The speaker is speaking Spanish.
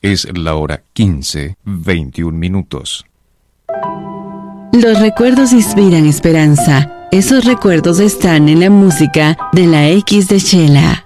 Es la hora 15:21. Los recuerdos inspiran esperanza. Esos recuerdos están en la música de la X de Chela.